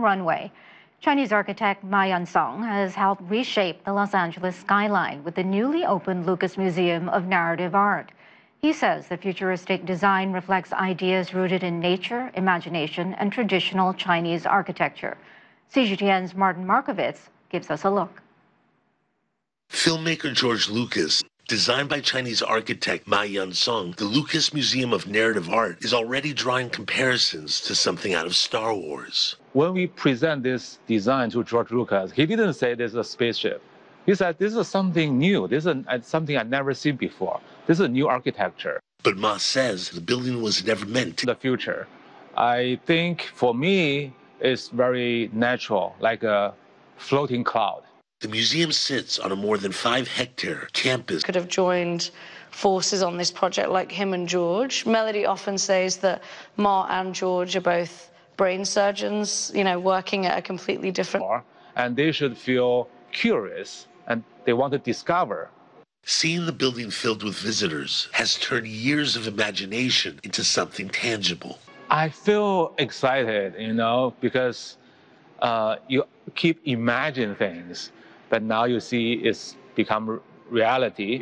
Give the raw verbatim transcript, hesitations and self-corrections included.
runway. Chinese architect Ma Yansong has helped reshape the Los Angeles skyline with the newly opened Lucas Museum of Narrative Art. He says the futuristic design reflects ideas rooted in nature, imagination, and traditional Chinese architecture. C G T N's Martin Markovitz gives us a look. Filmmaker George Lucas, designed by Chinese architect Ma Yansong, the Lucas Museum of Narrative Art is already drawing comparisons to something out of Star Wars. When we present this design to George Lucas, he didn't say this is a spaceship. He said this is something new. This is something I've never seen before. This is a new architecture. But Ma says the building was never meant to. The future, I think for me, it's very natural, like a floating cloud. The museum sits on a more than five hectare campus. Could have joined forces on this project like him and George. Melody often says that Ma and George are both brain surgeons, you know, working at a completely different... And they should feel curious and they want to discover. Seeing the building filled with visitors has turned years of imagination into something tangible. I feel excited, you know, because uh, you keep imagining things, but now you see it's become reality.